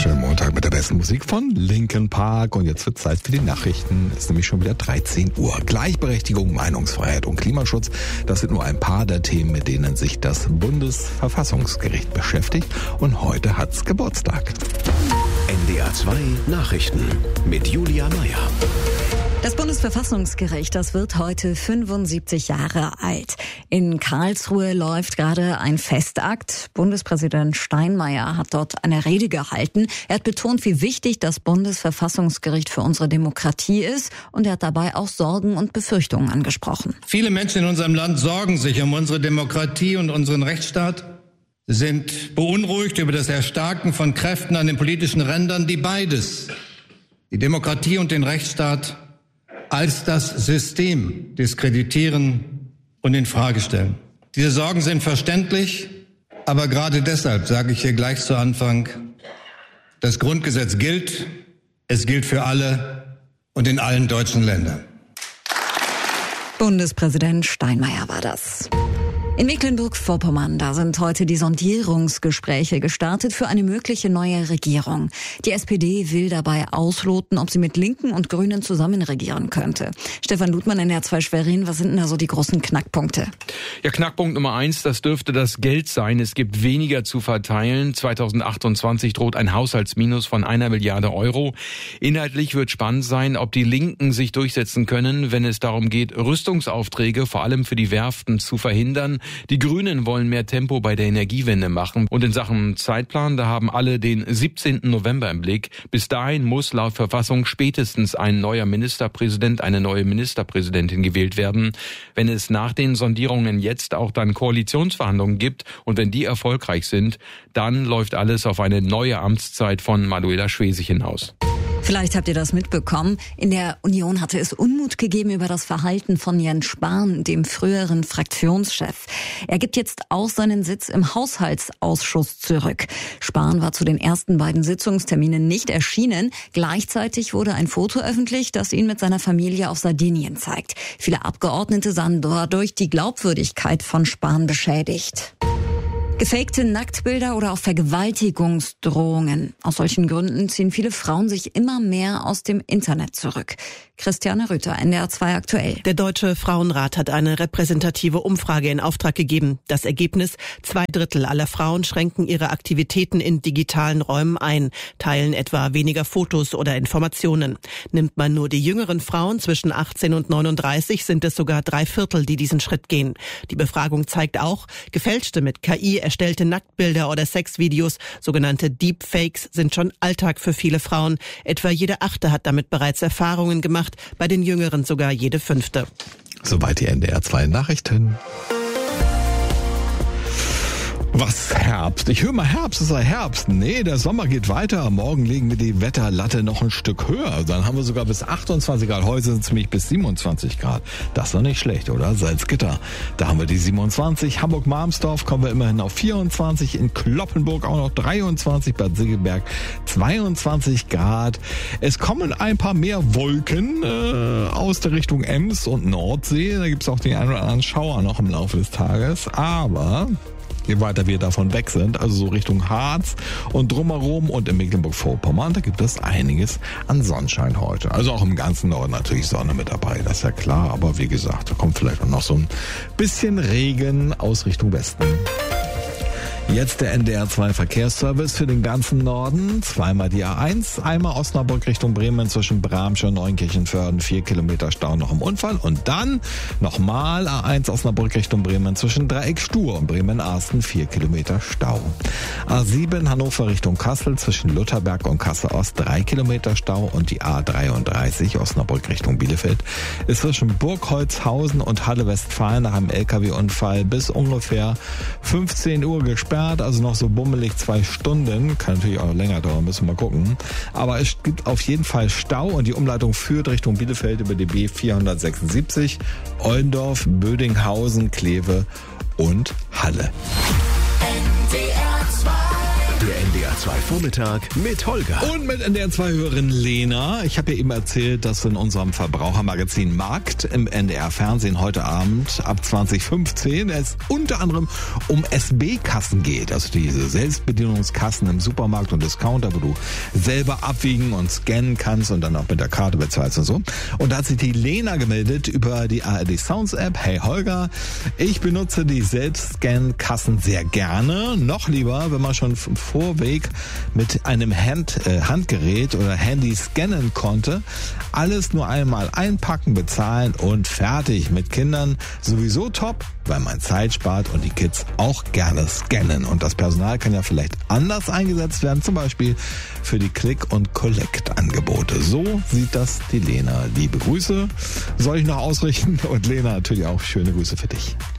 wunderschönen Montag mit der besten Musik von Linkin Park. Und jetzt wird Zeit für die Nachrichten. Es ist nämlich schon wieder 13 Uhr. Gleichberechtigung, Meinungsfreiheit und Klimaschutz. Das sind nur ein paar der Themen, mit denen sich das Bundesverfassungsgericht beschäftigt. Und heute hat's Geburtstag. NDR 2 Nachrichten mit Julia Meyer. Das Bundesverfassungsgericht, das wird heute 75 Jahre alt. In Karlsruhe läuft gerade ein Festakt. Bundespräsident Steinmeier hat dort eine Rede gehalten. Er hat betont, wie wichtig das Bundesverfassungsgericht für unsere Demokratie ist. Und er hat dabei auch Sorgen und Befürchtungen angesprochen. Viele Menschen in unserem Land sorgen sich um unsere Demokratie und unseren Rechtsstaat, sind beunruhigt über das Erstarken von Kräften an den politischen Rändern, die beides, die Demokratie und den Rechtsstaat, als das System diskreditieren und in Frage stellen. Diese Sorgen sind verständlich, aber gerade deshalb sage ich hier gleich zu Anfang, das Grundgesetz gilt, es gilt für alle und in allen deutschen Ländern. Bundespräsident Steinmeier war das. In Mecklenburg-Vorpommern, da sind heute die Sondierungsgespräche gestartet für eine mögliche neue Regierung. Die SPD will dabei ausloten, ob sie mit Linken und Grünen zusammen regieren könnte. Stefan Ludmann, NDR 2 Schwerin, was sind denn da so die großen Knackpunkte? Ja, Knackpunkt Nummer 1, das dürfte das Geld sein. Es gibt weniger zu verteilen. 2028 droht ein Haushaltsminus von 1 Milliarde Euro. Inhaltlich wird spannend sein, ob die Linken sich durchsetzen können, wenn es darum geht, Rüstungsaufträge, vor allem für die Werften, zu verhindern. Die Grünen wollen mehr Tempo bei der Energiewende machen. Und in Sachen Zeitplan, da haben alle den 17. November im Blick. Bis dahin muss laut Verfassung spätestens ein neuer Ministerpräsident, eine neue Ministerpräsidentin gewählt werden. Wenn es nach den Sondierungen jetzt auch dann Koalitionsverhandlungen gibt und wenn die erfolgreich sind, dann läuft alles auf eine neue Amtszeit von Manuela Schwesig hinaus. Vielleicht habt ihr das mitbekommen. In der Union hatte es Unmut gegeben über das Verhalten von Jens Spahn, dem früheren Fraktionschef. Er gibt jetzt auch seinen Sitz im Haushaltsausschuss zurück. Spahn war zu den ersten beiden Sitzungsterminen nicht erschienen. Gleichzeitig wurde ein Foto öffentlich, das ihn mit seiner Familie auf Sardinien zeigt. Viele Abgeordnete sahen dadurch die Glaubwürdigkeit von Spahn beschädigt. Gefakte Nacktbilder oder auch Vergewaltigungsdrohungen. Aus solchen Gründen ziehen viele Frauen sich immer mehr aus dem Internet zurück. Christiane Rüther, NDR 2 aktuell. Der Deutsche Frauenrat hat eine repräsentative Umfrage in Auftrag gegeben. Das Ergebnis: 2/3 aller Frauen schränken ihre Aktivitäten in digitalen Räumen ein, teilen etwa weniger Fotos oder Informationen. Nimmt man nur die jüngeren Frauen zwischen 18 und 39, sind es sogar 3/4, die diesen Schritt gehen. Die Befragung zeigt auch, gefälschte mit KI erstellte Nacktbilder oder Sexvideos, sogenannte Deepfakes, sind schon Alltag für viele Frauen. Etwa jede 8. hat damit bereits Erfahrungen gemacht, bei den Jüngeren sogar jede 5. Soweit die NDR 2 Nachrichten. Was Herbst? Ich höre mal Herbst, es sei Herbst. Nee, der Sommer geht weiter. Morgen legen wir die Wetterlatte noch ein Stück höher. Dann haben wir sogar bis 28 Grad. Heute sind es nämlich bis 27 Grad. Das ist doch nicht schlecht, oder? Salzgitter, da haben wir die 27. Hamburg-Marmsdorf kommen wir immerhin auf 24. In Cloppenburg auch noch 23. Bad Segeberg 22 Grad. Es kommen ein paar mehr Wolken aus der Richtung Ems und Nordsee. Da gibt es auch den einen oder anderen Schauer noch im Laufe des Tages. Aber je weiter wir davon weg sind, also so Richtung Harz und drumherum und in Mecklenburg-Vorpommern, da gibt es einiges an Sonnenschein heute. Also auch im ganzen Norden natürlich Sonne mit dabei, das ist ja klar. Aber wie gesagt, da kommt vielleicht auch noch so ein bisschen Regen aus Richtung Westen. Jetzt der NDR 2 Verkehrsservice für den ganzen Norden. Zweimal die A1, einmal Osnabrück Richtung Bremen zwischen Bramsche und Neunkirchenförden, 4 Kilometer Stau noch im Unfall. Und dann nochmal A1 Osnabrück Richtung Bremen zwischen Dreieck Stur und Bremen-Arsten, 4 Kilometer Stau. A7 Hannover Richtung Kassel zwischen Lutherberg und Kassel Ost, 3 Kilometer Stau. Und die A33 Osnabrück Richtung Bielefeld ist zwischen Burgholzhausen und Halle Westfalen nach einem LKW-Unfall bis ungefähr 15 Uhr gesperrt. Also noch so bummelig 2 Stunden. Kann natürlich auch länger dauern, müssen wir mal gucken. Aber es gibt auf jeden Fall Stau und die Umleitung führt Richtung Bielefeld über die B476, Oldendorf, Bödinghausen, Kleve und Halle. Der NDR NDR 2 Vormittag mit Holger. Und mit NDR2-Hörerin Lena. Ich habe ja eben erzählt, dass in unserem Verbrauchermagazin Markt im NDR-Fernsehen heute Abend ab 2015 es unter anderem um SB-Kassen geht. Also diese Selbstbedienungskassen im Supermarkt und Discounter, wo du selber abwiegen und scannen kannst und dann auch mit der Karte bezahlst und so. Und da hat sich die Lena gemeldet über die ARD Sounds App. Hey Holger, ich benutze die Selbstscan-Kassen sehr gerne. Noch lieber, wenn man schon im Vorweg mit einem Handgerät oder Handy scannen konnte. Alles nur einmal einpacken, bezahlen und fertig. Mit Kindern sowieso top, weil man Zeit spart und die Kids auch gerne scannen. Und das Personal kann ja vielleicht anders eingesetzt werden, zum Beispiel für die Click- und Collect-Angebote. So sieht das die Lena. Liebe Grüße soll ich noch ausrichten und Lena natürlich auch schöne Grüße für dich.